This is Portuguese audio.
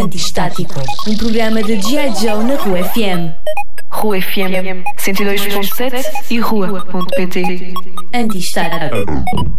Antistático, um programa de G.I. Joe na Rua FM. Rua FM 102.7 e Rua.pt. Antistático.